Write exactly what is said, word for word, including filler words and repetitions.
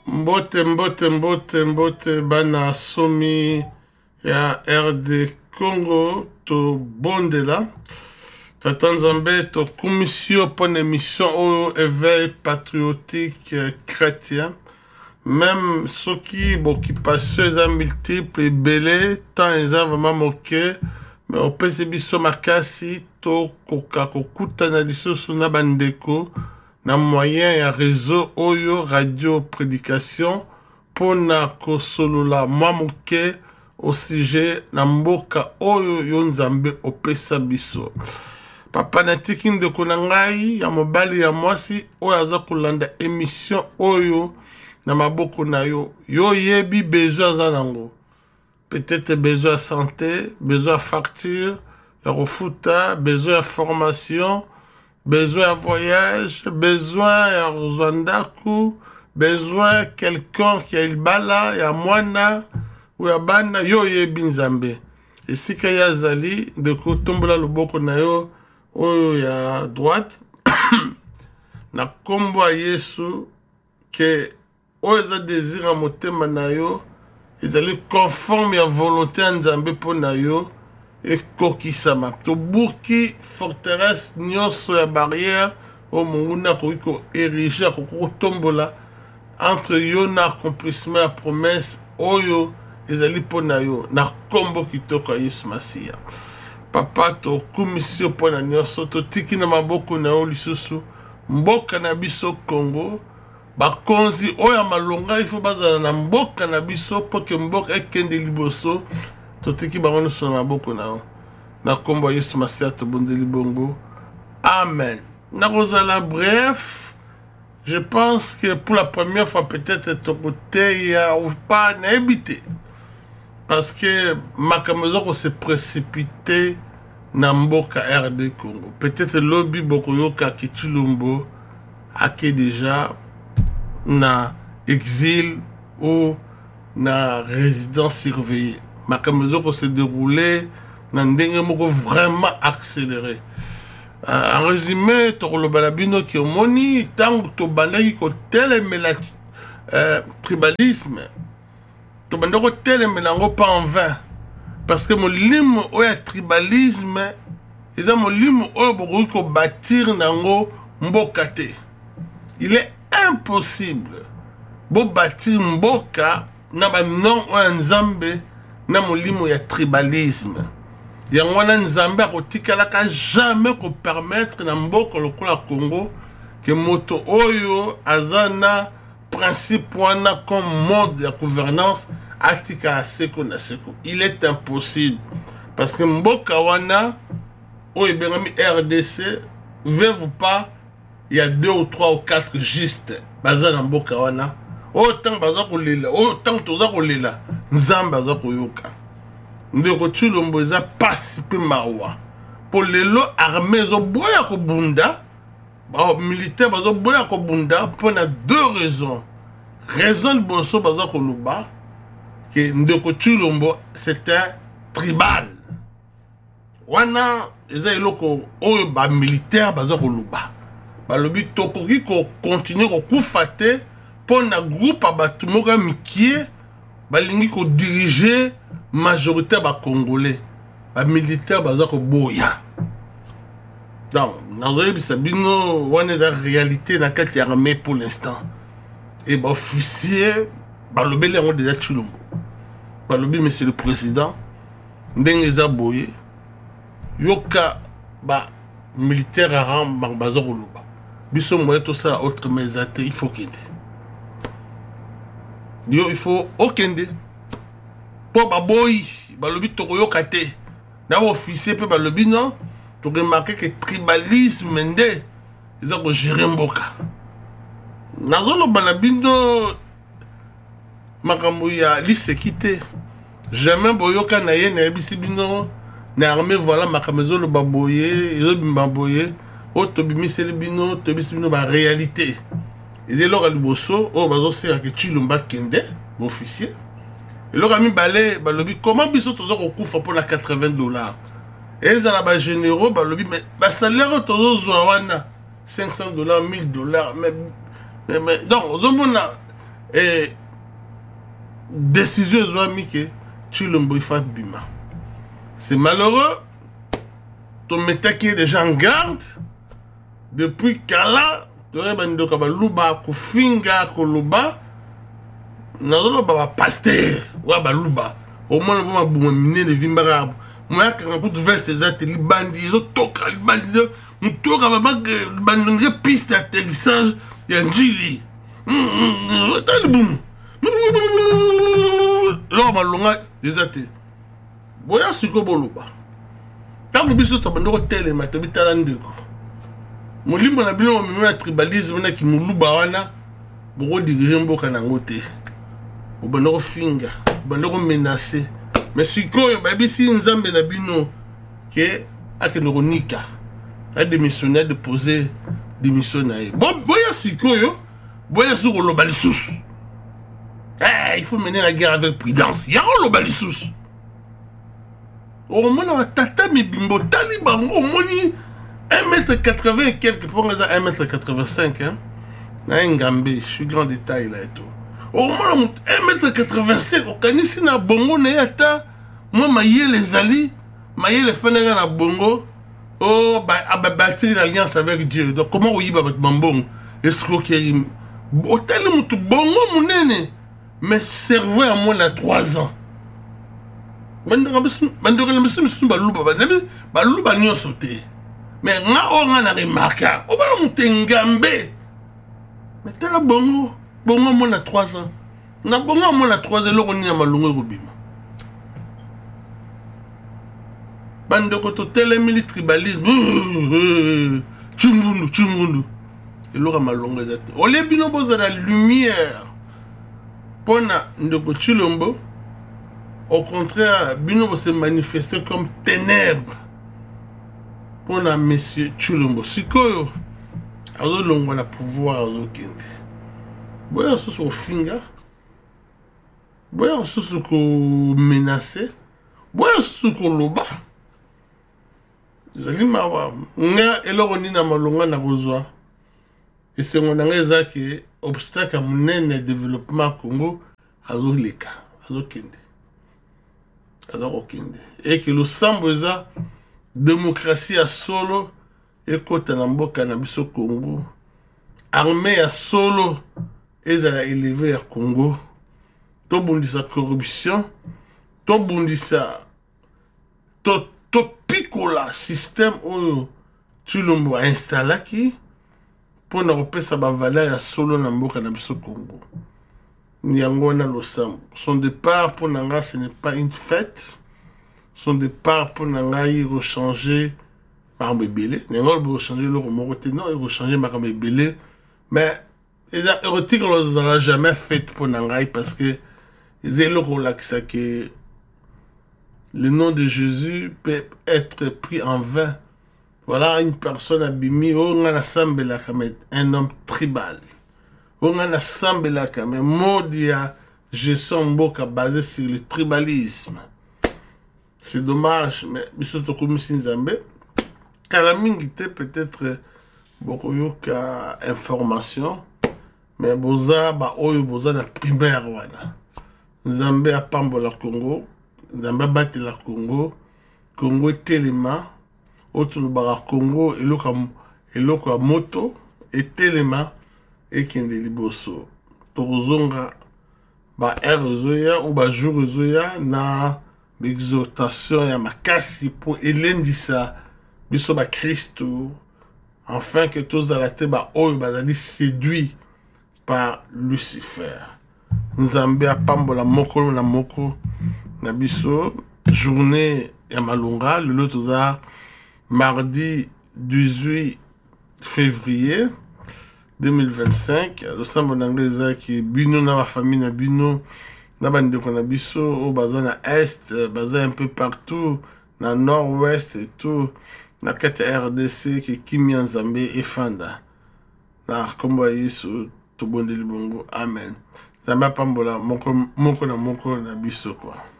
Mbote mbote mbote mbote bana somi ya R D Congo to bondela Tata Nzambe to commission pour une émission au éveil patriotique chrétien même ceux qui bon qui passent les multiples et belé tant ils ont vraiment moqué mais au P C B so makasi to koka kokuta na lisoso na bandeko na moyen ya réseau oyo radio prédication pona kosolola mamuke au sujet na mboka oyo yo Nzambe opesa biso papa na tiki ndeko na ngai ya mobali ya mwasi oyo aza kolanda émission oyo na maboko na yo yo yebi besoin za nango peut-être besoin de santé besoin de facture ya refuta besoin de formation besoin de voyage, besoin ya Rwandako, besoin quelqu'un qui a il bala, ya mwana, ou ya bana, yo yebi Nzambe. Et si ka ya zali, de ko tombola loboko na yo, oyo ya droite, na kombo a Yesu, ke oyo za désir a motema na yo, ezali conforme ya volonté ya Nzambe po na yo, et kokisama to buki forteresse nyonso ya barrière o munguna ko ko ériger ko tombola entre yo na accomplissement ya promesse oyo ezali pona yo na kombo kitoko ya Yesu Masia papa to commission pona nyonso to tiki na maboko na yo lisusu mboka na biso Congo bakonzi oyo malonga il faut bazala na mboka na biso po ke mboka ekende liboso totiki bango so na maboko na yo na kombo Yesu Masia to bondeli bongo amen na kozala bref je pense que pour la première fois peut-être ton côté ya ou pas na habité parce que makamezo ko se précipiter na mboka R D Congo peut-être lobby boko yoka kichilumbo ake déjà na exil ou na résidence surveillée makamezo ko se dérouler na ndenge moko vraiment accéléré euh, en résumé to lo balabino ki omoni tango to bandaki ko telemela euh, tribalisme to bandako telemela ngo pas en vain parce que molimo oya tribalisme eza molimo oyo boko ko bâtir nango mboka te il est impossible bo bâtir mboka na ba non oya Nzambe na molimo ya tribalisme yango wana Nzambe akotikalaka jamais ko permettre na mboka lokola Congo que moto oyo azana principe wana comme mode de gouvernance atika seko na seko il est impossible parce que mboka wana oyo bengami R D C veut pas il y a deux ou trois ou quatre juste bazana mboka wana autant baza kolela autant toza kolela Nzambe aza koyoka ndeko Tshilombo eza pasi pe mawa po lelo armée zo boya ko bunda ba militaire bazo boya ko bunda pour na deux raisons raison boso baza ko luba que ndeko Tshilombo c'était tribal wana eza eloko oyo ba militaire baza ko luba ba lobi tokoki ko continuer ko kufate pour na groupe abatu moka mikie balingi ko diriger majorité ba congolais ba militaire baza ko boya donc nazoye bisabino wana za réalité na kati armée pour l'instant et ba officier ba lobele ngo déjà Tshilombo ba lobi monsieur le président ndenge za boye yoka ba militaire rang baza ko luba biso moye to ça autre mais il faut qu'il Yo, il faut okende pour baboy balobi tokoyoka te na officier pe balobi non to remarquer que tribalisme nde eza ko gérer mboka nazolo banabindo makambo ya lisekite jamais boyoka na ye na bisi bino na armée voilà makamezo lo baboye yo bimbaboye o to bimiseli bino to bisi bino ba réalité et là le bosso oh bazo sera que Tshilombo kende officier et là mi balé balobi comment biso tozo ko kufa pour la quatre-vingts dollars et ça là ba généraux balobi mais ba salaire tozo zwa wana cinq cents dollars mille dollars mais mais donc ozomona et décision ezwami ke Tshilombo ifa bima. C'est malheureux. Ton metaki déjà en garde depuis kala tore bandoka baluba kufinga koloba nazoloba ba pasteur wa baluba au moins ba buma mine de vimbara moi quand pour veste ezate libandi zo toka libandi mutoka ba bandonge piste d'atterrissage ya njili talibum lo malonga ezate boya siko boluba tango biso to bandoko telema to bitala ndeko molimbo na bino mimi na tribalisme na kimuluba wana boko diriger mboka nango te obandoko finga obandoko menacer mais sikoyo babisi nzambe na bino ke akendoko nika a démissionné de poser démission na ye bo boya sikoyo boya siko lo balisusu eh il faut mener la guerre avec prudence ya lo balisusu au moins on tata mi bimbo tali bango au moins un mètre quatre-vingts et quelques pour un mètre quatre-vingt-cinq hein na ngambe je suis grand détail là et tout au moins un mètre quatre-vingt-cinq au kanisi na bongo na yata moi maye les ali maye les fenega na bongo oh bah a bâtir l'alliance avec Dieu donc comment on y va avec mambong escroquerie hôtel mutu bongo munene mais cerveau à moins à trois ans Bandoka bisu bandoka na bisu bisu baluba banabi baluba nyonso te mais nga o nga na remarka o ba mutengambe mais tela bongo bongo mo na trois ans na bongo mo na trois ans loko ni na malungu robima bandoko to tele militaire tribalisme chungundu chungundu eloko malungu ezate ole bino boza la lumière pona ndoko Tshilombo. Au contraire, Bino se manifester comme ténèbres pour la monsieur Tshilombo. Sikoyo, azo longo na pouvoir azo kende. Boya soso au finga, boya soso ko menacer, boya soso ko loba. Zali mawa, nga eloko ni na malonga na kozwa. Et c'est mon angeza qui obstacle à mon développement Congo azo leka, azo kende. Et que le samboza démocratie à solo et côté namboka na biso Congo armée à solo et ça a élevé à Congo to bundisa corruption to bundisa to to picola système où Tshilombo a installé qui pour na repesa ba valeur à solo namboka na biso Congo. Nyangona Losam. Son départ pour Nanga, ce n'est pas une fête. Son départ pour Nanga, il va changer par Mébélé. Nanga, il va changer le remorté. Non, il va changer par Mébélé. Mais, les érotiques, on ne l'a jamais fait pour Nanga parce que, ils ont le rôle que le nom de Jésus peut être pris en vain. Voilà une personne abîmée, on a un homme tribal. On a assemblé là quand même modia gestion mboka basé sur le tribalisme. C'est dommage mais biso to komisi nzambe kala mingi te peut-être beaucoup yoka information mais boza ba oyo boza na primaire wana nzambe apambola Congo nzambe bati la Congo Congo telema autour bara Congo eloka eloka moto et telema et kende liboso tozonga ba erozoya ou ba jourzoya na l'exhortation ya makasi pour elendisa biso ba Christo afin que tous alate ba oyo bazali séduit par Lucifer. Nzambe apambola moko na moko na biso journée ya malunga le toza mardi dix-huit février deux mille vingt-cinq, le sambo n'anglais qui bino na ma famille na bino na bandeko na biso au baza na est, baza un peu partout na nord-ouest et tout na kati R D C qui Kimia Nzambe et Fanda na kombo Yesu to bondeli bongo amen. Zamba pambola moko moko na moko na biso quoi.